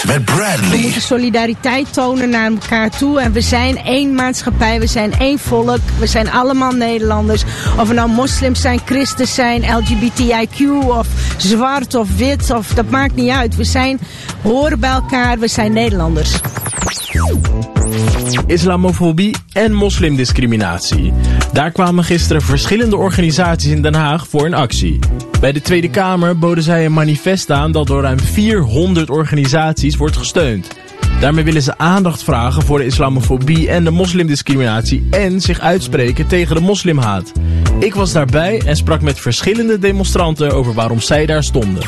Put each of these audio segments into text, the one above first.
met Bradley. We moeten solidariteit tonen naar elkaar toe. En we zijn één maatschappij, we zijn één volk. We zijn allemaal Nederlanders. Of we nou moslims zijn, christenen zijn, LGBTIQ of zwart of wit. Of, dat maakt niet uit. We horen bij elkaar, we zijn Nederlanders. Islamofobie en moslimdiscriminatie. Daar kwamen gisteren verschillende organisaties in Den Haag voor in actie. Bij de Tweede Kamer boden zij een manifest aan dat door ruim 400 organisaties wordt gesteund. Daarmee willen ze aandacht vragen voor de islamofobie en de moslimdiscriminatie en zich uitspreken tegen de moslimhaat. Ik was daarbij en sprak met verschillende demonstranten over waarom zij daar stonden.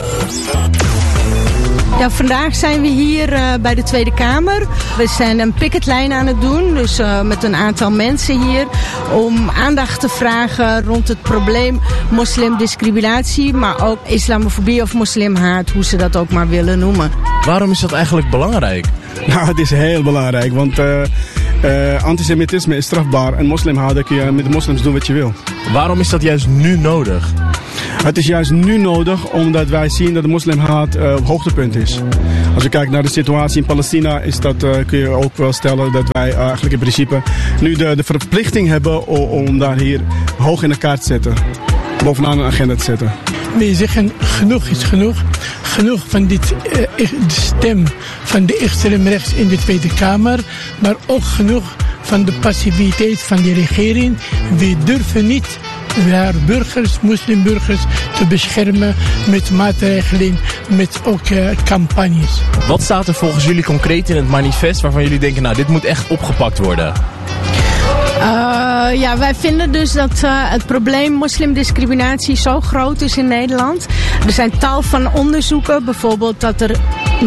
Ja, vandaag zijn we hier bij de Tweede Kamer. We zijn een picketlijn aan het doen, dus met een aantal mensen hier, om aandacht te vragen rond het probleem moslimdiscriminatie, maar ook islamofobie of moslimhaat, hoe ze dat ook maar willen noemen. Waarom is dat eigenlijk belangrijk? Nou, het is heel belangrijk, want antisemitisme is strafbaar en moslimhaat, dan kun je met de moslims doen wat je wil. Waarom is dat juist nu nodig? Het is juist nu nodig omdat wij zien dat de moslimhaat op hoogtepunt is. Als je kijkt naar de situatie in Palestina, kun je ook wel stellen dat wij eigenlijk in principe nu de verplichting hebben om daar hier hoog in de kaart te zetten. Bovenaan een agenda te zetten. Wij zeggen genoeg is genoeg. Genoeg van de stem van de extreemrechts in de Tweede Kamer. Maar ook genoeg van de passiviteit van de regering. We durven niet haar burgers, moslimburgers, te beschermen met maatregelen, met ook campagnes. Wat staat er volgens jullie concreet in het manifest waarvan jullie denken, nou, dit moet echt opgepakt worden? Ja, wij vinden dus dat het probleem moslimdiscriminatie zo groot is in Nederland. Er zijn tal van onderzoeken, bijvoorbeeld dat er 69%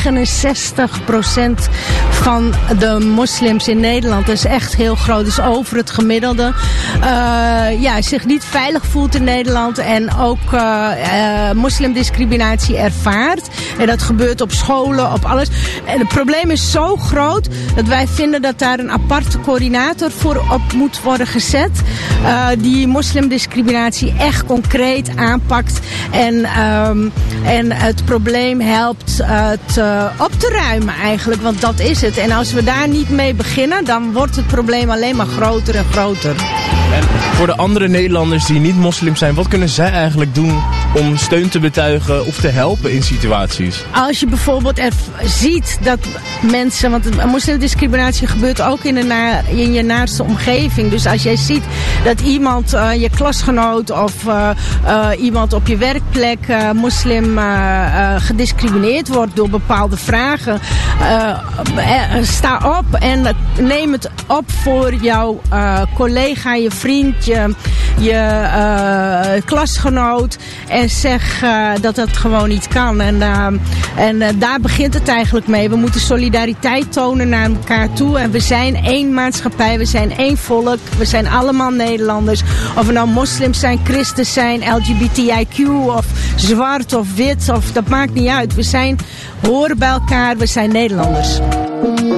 van de moslims in Nederland, dat is echt heel groot, dus over het gemiddelde, zich niet veilig voelt in Nederland en ook moslimdiscriminatie ervaart. En dat gebeurt op scholen, op alles. En het probleem is zo groot dat wij vinden dat daar een aparte coördinator voor op moet worden gezet. Die moslimdiscriminatie echt concreet aanpakt en het probleem helpt op te ruimen eigenlijk, want dat is het. En als we daar niet mee beginnen, dan wordt het probleem alleen maar groter en groter. En voor de andere Nederlanders die niet moslim zijn, wat kunnen zij eigenlijk doen om steun te betuigen of te helpen in situaties? Als je bijvoorbeeld ziet dat mensen, want moslimdiscriminatie gebeurt ook in je naaste omgeving. Dus als jij ziet dat iemand, je klasgenoot of iemand op je werkplek moslim gediscrimineerd wordt door bepaalde vragen, sta op en neem het op voor jouw collega, je vriend, je klasgenoot en zeg dat dat gewoon niet kan. En daar begint het eigenlijk mee. We moeten solidariteit tonen naar elkaar toe. En we zijn één maatschappij, we zijn één volk. We zijn allemaal Nederlanders. Of we nou moslims zijn, christenen zijn, LGBTIQ of zwart of wit. Of, dat maakt niet uit. We horen bij elkaar, we zijn Nederlanders.